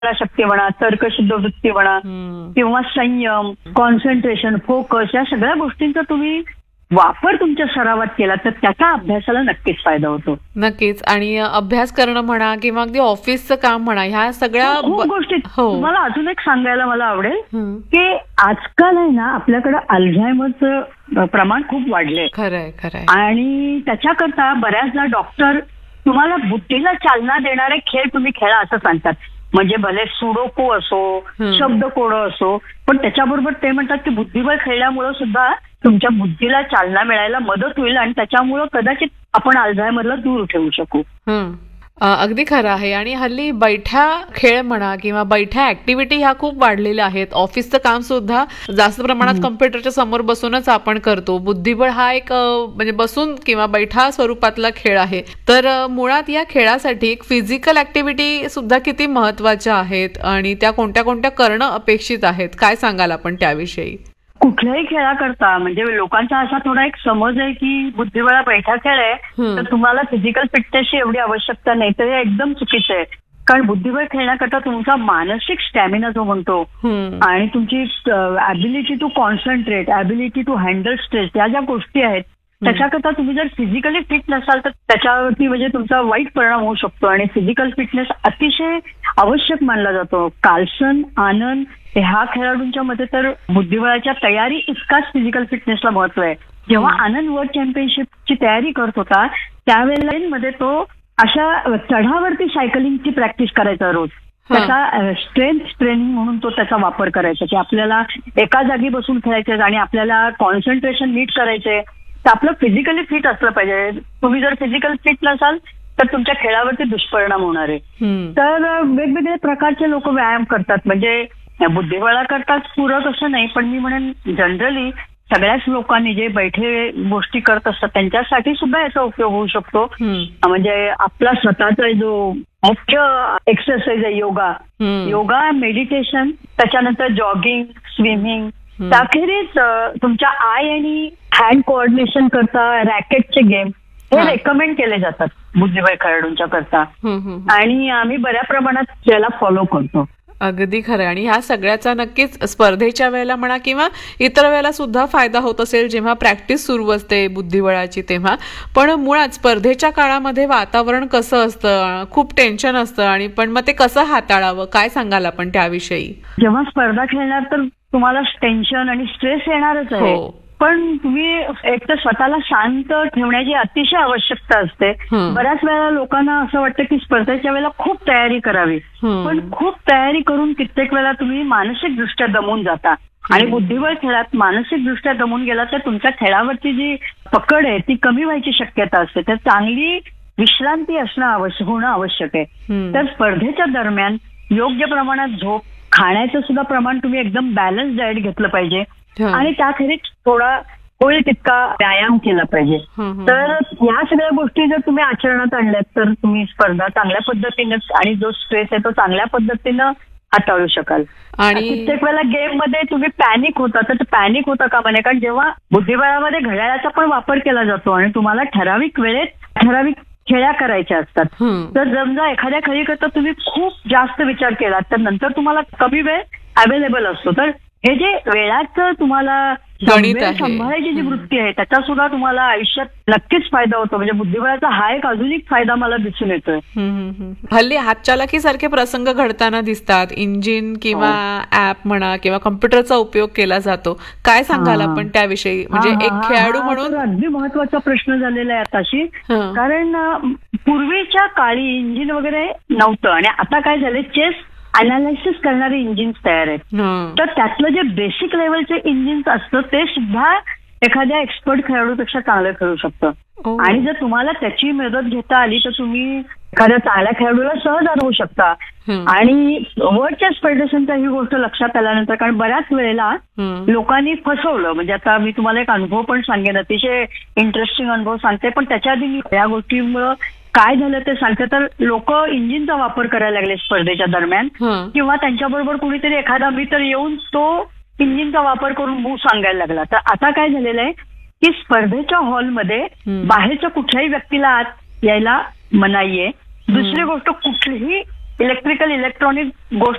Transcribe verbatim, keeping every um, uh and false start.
शक्ती म्हणा, तर्कशुद्ध वृत्ती म्हणा किंवा संयम, कॉन्सन्ट्रेशन, फोकस या सगळ्या गोष्टींचा तुम्ही वापर तुमच्या सरावात केला तर त्याचा अभ्यासाला नक्कीच फायदा होतो. नक्कीच. आणि अभ्यास करणं म्हणा किंवा अगदी ऑफिसचं काम म्हणा, ह्या सगळ्या खूप गोष्टी. हो, मला अजून एक सांगायला मला आवडेल की आजकाल आहे ना आपल्याकडे अल्झायमरचं प्रमाण खूप वाढलंय. खरंय खरंय. आणि त्याच्याकरता बऱ्याचदा डॉक्टर तुम्हाला बुद्धीला चालना देणारे खेळ तुम्ही खेळा असं सांगतात. म्हणजे भले सुडोको असो, शब्दकोड असो, पण त्याच्याबरोबर ते म्हणतात की बुद्धिबळ खेळल्यामुळे सुद्धा तुमच्या बुद्धीला चालना मिळायला मदत होईल आणि त्याच्यामुळं कदाचित आपण अल्झायमरला दूर ठेवू शकू. अगदी खरं आहे. आणि हल्ली बैठ्या खेळ म्हणा किंवा बैठ्या ऍक्टिव्हिटी ह्या खूप वाढलेल्या आहेत. ऑफिसचं काम सुद्धा जास्त प्रमाणात कम्प्युटरच्या समोर बसूनच आपण करतो. बुद्धिबळ हा एक म्हणजे बसून किंवा बैठा स्वरूपातला खेळ आहे. तर मुळात या खेळासाठी एक फिजिकल ऍक्टिव्हिटी सुद्धा किती महत्वाच्या आहेत आणि त्या कोणत्या कोणत्या करणं अपेक्षित आहेत, काय सांगाल आपण त्याविषयी? कुठल्याही खेळाकरता म्हणजे लोकांचा असा थोडा एक समज आहे की बुद्धिबळा बैठा खेळ आहे तर तुम्हाला फिजिकल फिटनेसची एवढी आवश्यकता नाही, तर हे एकदम चुकीचं आहे. कारण बुद्धिबळ खेळण्याकरता तुमचा मानसिक स्टॅमिना जो म्हणतो आणि तुमची ability to concentrate, ability to handle stress या ज्या गोष्टी आहेत त्याच्याकरता तुम्ही जर फिजिकली फिट नसाल तर त्याच्यावरती म्हणजे तुमचा वाईट परिणाम होऊ शकतो. आणि फिजिकल फिटनेस अतिशय आवश्यक मानला जातो. कार्लसन, आनंद ह्या खेळाडूंच्या मध्ये तर बुद्धिबळाच्या तयारी इतकाच फिजिकल फिटनेसला महत्व आहे. जेव्हा आनंद वर्ल्ड चॅम्पियनशिपची तयारी करत होता त्यावेळेला मध्ये तो अशा चढावरती सायकलिंगची प्रॅक्टिस करायचा रोज. त्याचा स्ट्रेंथ ट्रेनिंग म्हणून तो त्याचा वापर करायचा की आपल्याला एका जागी बसून खेळायचे आणि आपल्याला कॉन्सन्ट्रेशन नीट करायचे. तर आपलं फिजिकली फिट असलं पाहिजे. तुम्ही जर फिजिकल फिट नसाल तर तुमच्या खेळावरती दुष्परिणाम होणार आहे. तर वेगवेगळे प्रकारचे लोक व्यायाम करतात. म्हणजे बुद्धिबळा करतात पूरक असं नाही, पण मी म्हणेन जनरली सगळ्याच लोकांनी जे बैठे गोष्टी करत असतात त्यांच्यासाठी सुद्धा याचा उपयोग होऊ शकतो. म्हणजे आपला स्वतःचा जो मुख्य एक्सरसाइज आहे योगा, योगा मेडिटेशन, त्याच्यानंतर जॉगिंग, स्विमिंग, त्याखेरीज तुमच्या आय आणि हँड कोऑर्डिनेशन करता रॅकेटचे गेम हे रेकमेंड केले जातात बुद्धिबळ खेळाडूंच्या करता आणि आम्ही बऱ्या प्रमाणात त्याला फॉलो करतो. अगदी खरं. आणि ह्या सगळ्याचा नक्कीच स्पर्धेच्या वेळेला म्हणा किंवा इतर वेळेला सुद्धा फायदा होत असेल जेव्हा प्रॅक्टिस सुरू असते बुद्धिबळाची तेव्हा. पण मुळात स्पर्धेच्या काळामध्ये वातावरण कसं असतं, खूप टेन्शन असतं आणि पण मग ते कसं हाताळावं, काय सांगाल आपण त्याविषयी? जेव्हा स्पर्धा खेळणार तर तुम्हाला टेन्शन आणि स्ट्रेस येणारच आहे, पण तुम्ही एक तर स्वतःला शांत ठेवण्याची अतिशय आवश्यकता असते. बऱ्याच वेळेला लोकांना असं वाटतं की स्पर्धेच्या वेळेला खूप तयारी करावी, पण खूप तयारी करून कित्येक वेळा तुम्ही मानसिक दृष्ट्या दमून जाता. आणि बुद्धिबळ खेळात मानसिक दृष्ट्या दमून गेला तर तुमच्या खेळावरची जी पकड आहे ती कमी व्हायची शक्यता असते. तर चांगली विश्रांती असणं आवश्यक होणं आवश्यक आहे. तर स्पर्धेच्या दरम्यान योग्य प्रमाणात झोप, खाण्याचं सुद्धा प्रमाण तुम्ही एकदम बॅलन्स डाएट घेतलं पाहिजे आणि त्याखेरीज थोडा होईल तितका व्यायाम केला पाहिजे. तर या सगळ्या गोष्टी जर तुम्ही आचरणात आणल्यात तर तुम्ही स्पर्धा चांगल्या पद्धतीने आणि जो स्ट्रेस आहे तो चांगल्या पद्धतीनं हाताळू शकाल. आणि कित्येक वेळेला गेम मध्ये तुम्ही पॅनिक होता तर पॅनिक होता का म्हणे, कारण जेव्हा बुद्धिबळामध्ये घड्याळाचा पण वापर केला जातो आणि तुम्हाला ठराविक वेळेत ठराविक खेळ्या करायच्या असतात. तर समजा एखाद्या खेळीकरता तुम्ही खूप जास्त विचार केला तर नंतर तुम्हाला कमी वेळ अवेलेबल असतो. तर हे जे वेळाचं तुम्हाला सांभाळायची जी वृत्ती आहे त्याचा सुद्धा तुम्हाला आयुष्यात नक्कीच फायदा होतो. म्हणजे बुद्धिबळाचा हा एक अजून एक फायदा मला दिसून येतोय. हल्ली हातचालाकी सारखे प्रसंग घडताना दिसतात. इंजिन किंवा ऍप म्हणा किंवा कम्प्युटरचा उपयोग केला जातो. काय सांगाल आपण त्याविषयी? म्हणजे एक खेळाडू म्हणून अगदी महत्वाचा प्रश्न झालेला आहे आताशी. कारण पूर्वीच्या काळी इंजिन वगैरे नव्हतं आणि आता काय झालं, चेस अनालिसिस करणारे इंजिन्स तयार आहेत. तर त्यातलं जे बेसिक लेवलचे इंजिन्स असतं ते सुद्धा एखाद्या एक्सपर्ट खेळाडूपेक्षा चांगलं खेळू शकतं. आणि जर तुम्हाला त्याची मदत घेता आली तर तुम्ही एखाद्या चांगल्या खेळाडूला सहज हरवू शकता. आणि वर्ल्ड चेस फेडरेशनच्या ही गोष्ट लक्षात आल्यानंतर, कारण बऱ्याच वेळेला लोकांनी फसवलं. म्हणजे आता मी तुम्हाला एक अनुभव पण सांगेन, अतिशय इंटरेस्टिंग अनुभव सांगते, पण त्याच्या आधी मी या गोष्टीमुळं काय झालं ते सांगते. तर लोक इंजिनचा वापर करायला लागले स्पर्धेच्या दरम्यान किंवा त्यांच्याबरोबर कुणीतरी एखादा मित्र येऊन तो इंजिनचा वापर करून मूव सांगायला लागला. तर आता काय झालेलं आहे की स्पर्धेच्या हॉलमध्ये बाहेरच्या कुठल्याही व्यक्तीला आत यायला मनाई आहे. दुसरी गोष्ट, कुठलीही इलेक्ट्रिकल इलेक्ट्रॉनिक गोष्ट